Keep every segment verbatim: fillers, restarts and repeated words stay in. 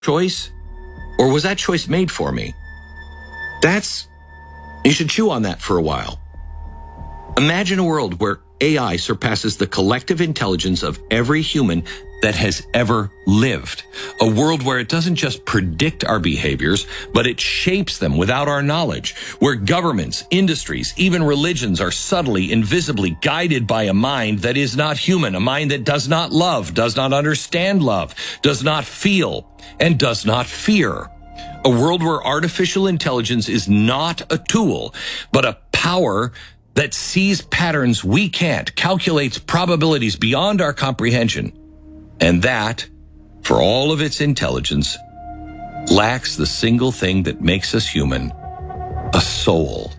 choice? Or was that choice made for me? That's, you should chew on that for a while. Imagine a world where A I surpasses the collective intelligence of every human that has ever lived. A world where it doesn't just predict our behaviors, but it shapes them without our knowledge. Where governments, industries, even religions are subtly, invisibly guided by a mind that is not human, a mind that does not love, does not understand love, does not feel, and does not fear. A world where artificial intelligence is not a tool, but a power that sees patterns we can't, calculates probabilities beyond our comprehension, and that, for all of its intelligence, lacks the single thing that makes us human, a soul.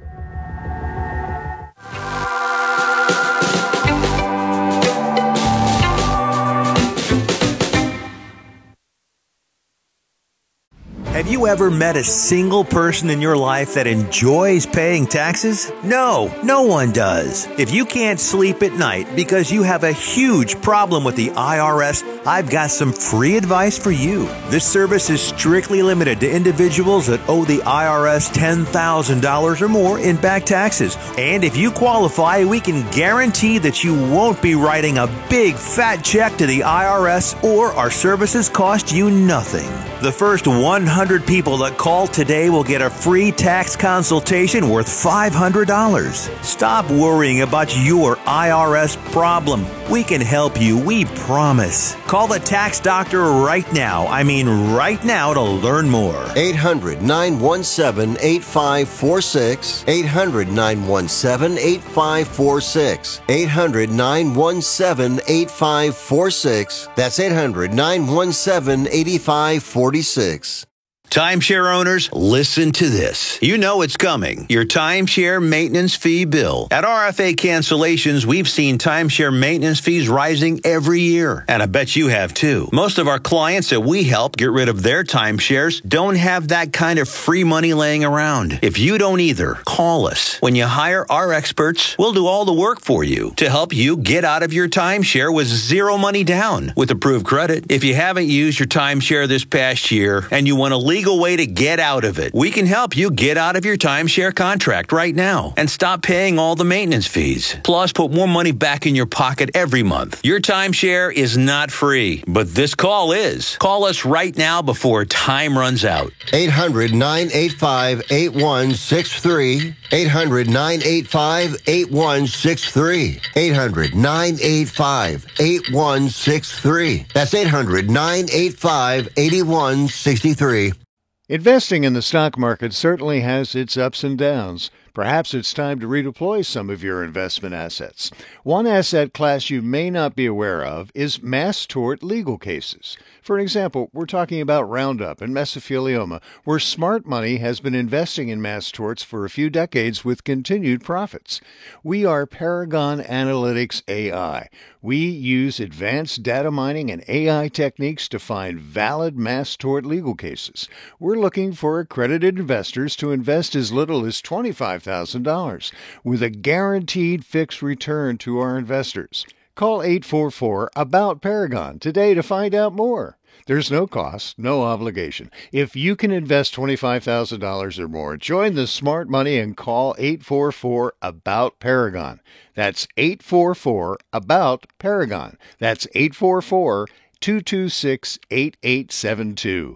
Have you ever met a single person in your life that enjoys paying taxes? No, no one does. If you can't sleep at night because you have a huge problem with the I R S, I've got some free advice for you. This service is strictly limited to individuals that owe the I R S ten thousand dollars or more in back taxes. And if you qualify, we can guarantee that you won't be writing a big fat check to the I R S, or our services cost you nothing. The first one hundred people that call today will get a free tax consultation worth five hundred dollars. Stop worrying about your I R S problem. We can help you, we promise. Call the tax doctor right now. I mean right now to learn more. eight hundred, nine one seven, eight five four six. eight hundred, nine one seven, eight five four six. eight hundred, nine one seven, eight five four six. That's eight hundred, nine one seven, eight five four six. Timeshare owners, listen to this. You know it's coming. Your timeshare maintenance fee bill. At R F A Cancellations, we've seen timeshare maintenance fees rising every year. And I bet you have too. Most of our clients that we help get rid of their timeshares don't have that kind of free money laying around. If you don't either, call us. When you hire our experts, we'll do all the work for you to help you get out of your timeshare with zero money down with approved credit. If you haven't used your timeshare this past year and you want to leave legal way to get out of it. We can help you get out of your timeshare contract right now and stop paying all the maintenance fees. Plus, put more money back in your pocket every month. Your timeshare is not free, but this call is. Call us right now before time runs out. eight hundred, nine eight five, eight one six three. eight hundred, nine eight five, eight one six three. eight hundred, nine eight five, eight one six three. That's eight hundred, nine eight five, eight one six three. Investing in the stock market certainly has its ups and downs. Perhaps it's time to redeploy some of your investment assets. One asset class you may not be aware of is mass tort legal cases. For example, we're talking about Roundup and mesothelioma, where smart money has been investing in mass torts for a few decades with continued profits. We are Paragon Analytics A I. We use advanced data mining and A I techniques to find valid mass tort legal cases. We're looking for accredited investors to invest as little as twenty-five thousand dollars with a guaranteed fixed return to our investors. Call eight four four, ABOUT Paragon today to find out more. There's no cost, no obligation. If you can invest twenty-five thousand dollars or more, join the smart money and call eight four four, ABOUT Paragon. That's eight four four, ABOUT Paragon. That's eight four four, two two six, eight eight seven two.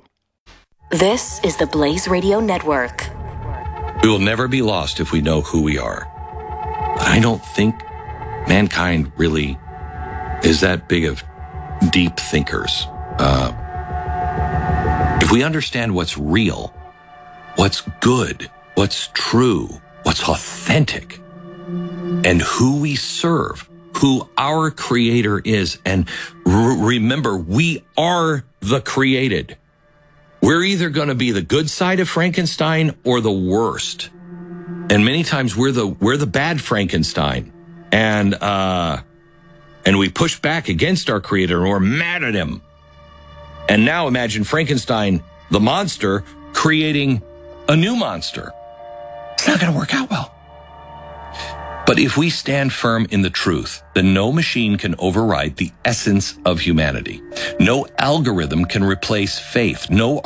This is the Blaze Radio Network. We will never be lost if we know who we are. But I don't think mankind really is that big of deep thinkers. Uh, if we understand what's real, what's good, what's true, what's authentic, and who we serve, who our Creator is, and r- remember, we are the created. We're either going to be the good side of Frankenstein or the worst. And many times we're the we're the bad Frankenstein. And uh and we push back against our Creator and we're mad at him. And now imagine Frankenstein, the monster, creating a new monster. It's not going to work out well. But if we stand firm in the truth, then no machine can override the essence of humanity. No algorithm can replace faith. No